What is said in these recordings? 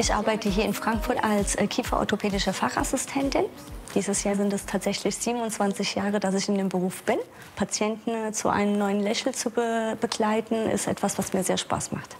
Ich arbeite hier in Frankfurt als kieferorthopädische Fachassistentin. Dieses Jahr sind es tatsächlich 27 Jahre, dass ich in dem Beruf bin. Patienten zu einem neuen Lächeln zu begleiten, ist etwas, was mir sehr Spaß macht.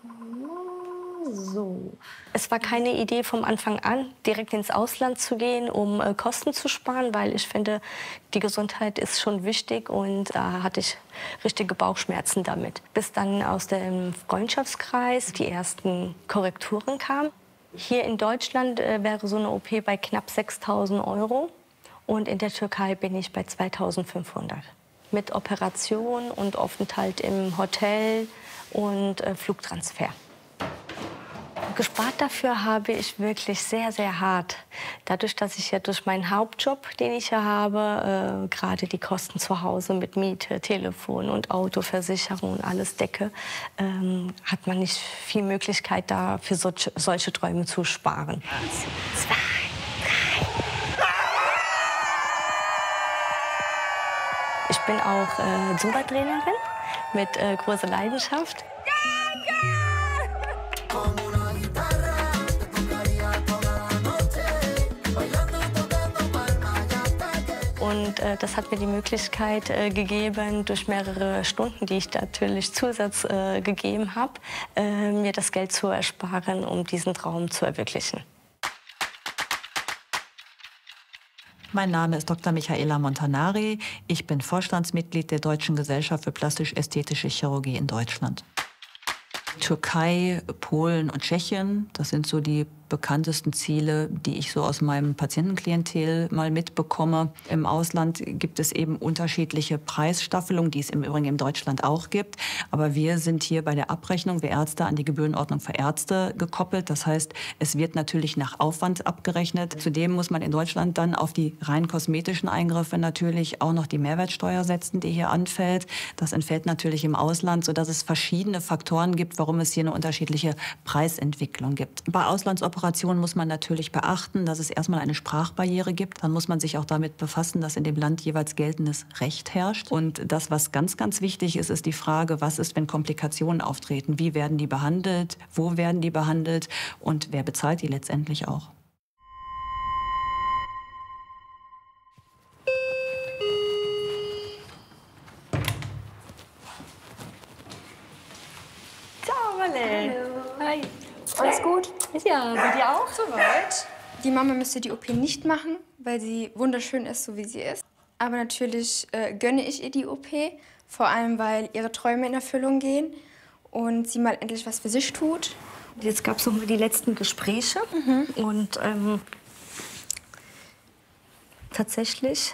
So. Es war keine Idee vom Anfang an, direkt ins Ausland zu gehen, um Kosten zu sparen, weil ich finde, die Gesundheit ist schon wichtig und da hatte ich richtige Bauchschmerzen damit. Bis dann aus dem Freundschaftskreis die ersten Korrekturen kamen. Hier in Deutschland wäre so eine OP bei knapp 6.000 € und in der Türkei bin ich bei 2.500. Mit Operation und Aufenthalt im Hotel und Flugtransfer. Gespart dafür habe ich wirklich sehr, sehr hart. Dadurch, dass ich ja durch meinen Hauptjob, den ich ja habe, gerade die Kosten zu Hause mit Miete, Telefon und Autoversicherung und alles decke, hat man nicht viel Möglichkeit, da für solche Träume zu sparen. 1, 2, 3. Ich bin auch Zumba-Trainerin mit großer Leidenschaft. Und das hat mir die Möglichkeit gegeben, durch mehrere Stunden, die ich natürlich Zusatz gegeben habe, mir das Geld zu ersparen, um diesen Traum zu verwirklichen. Mein Name ist Dr. Michaela Montanari. Ich bin Vorstandsmitglied der Deutschen Gesellschaft für plastisch-ästhetische Chirurgie in Deutschland. Türkei, Polen und Tschechien, das sind so die bekanntesten Ziele, die ich so aus meinem Patientenklientel mal mitbekomme. Im Ausland gibt es eben unterschiedliche Preisstaffelungen, die es im Übrigen in Deutschland auch gibt. Aber wir sind hier bei der Abrechnung, wir Ärzte, an die Gebührenordnung für Ärzte gekoppelt. Das heißt, es wird natürlich nach Aufwand abgerechnet. Zudem muss man in Deutschland dann auf die rein kosmetischen Eingriffe natürlich auch noch die Mehrwertsteuer setzen, die hier anfällt. Das entfällt natürlich im Ausland, sodass es verschiedene Faktoren gibt, warum es hier eine unterschiedliche Preisentwicklung gibt. Bei Auslandsoperationen muss man natürlich beachten, dass es erstmal eine Sprachbarriere gibt. Dann muss man sich auch damit befassen, dass in dem Land jeweils geltendes Recht herrscht. Und das, was ganz, ganz wichtig ist, ist die Frage, was ist, wenn Komplikationen auftreten? Wie werden die behandelt? Wo werden die behandelt? Und wer bezahlt die letztendlich auch? Ciao, Malle. Hallo. Hi. Alles gut? Ja, bei dir auch? Soweit. Die Mama müsste die OP nicht machen, weil sie wunderschön ist, so wie sie ist. Aber natürlich gönne ich ihr die OP, vor allem, weil ihre Träume in Erfüllung gehen und sie mal endlich was für sich tut. Jetzt gab es noch mal die letzten Gespräche und tatsächlich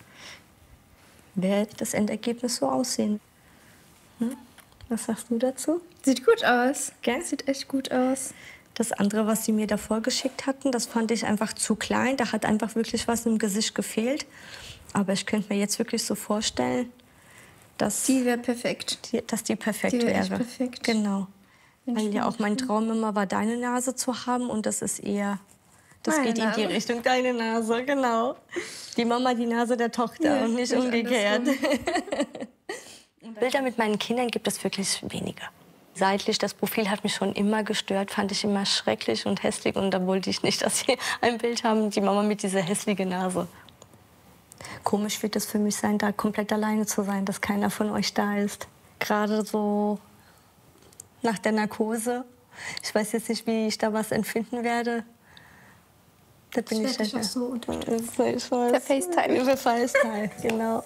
wird das Endergebnis so aussehen. Hm? Was sagst du dazu? Sieht gut aus. Gell? Sieht echt gut aus. Das andere, was sie mir davor geschickt hatten, das fand ich einfach zu klein. Da hat einfach wirklich was im Gesicht gefehlt. Aber ich könnte mir jetzt wirklich so vorstellen, dass Die wäre perfekt. dass die perfekt Die wär wäre. echt perfekt. Genau. Mensch, Weil ja auch mein Traum immer war, deine Nase zu haben. Und das ist eher, das Meine geht in die Nase. Richtung deine Nase, genau. Die Mama, die Nase der Tochter Ja, und nicht nicht umgekehrt. andersrum. Bilder mit meinen Kindern gibt es wirklich wenige. Seitlich, das Profil hat mich schon immer gestört, fand ich immer schrecklich und hässlich. Und da wollte ich nicht, dass sie ein Bild haben, die Mama mit dieser hässlichen Nase. Komisch wird es für mich sein, da komplett alleine zu sein, dass keiner von euch da ist. Gerade so nach der Narkose. Ich weiß jetzt nicht, wie ich da was empfinden werde. Da bin ich werde dich auch so unterstützen. Ich weiß. Per FaceTime. Per FaceTime, genau.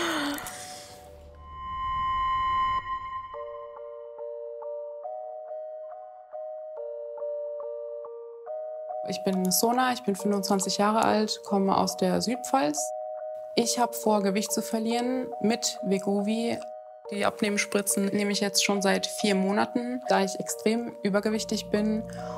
Ich bin Sona, ich bin 25 Jahre alt, komme aus der Südpfalz. Ich habe vor, Gewicht zu verlieren mit Wegovy. Die Abnehmspritzen nehme ich jetzt schon seit 4 Monaten, da ich extrem übergewichtig bin.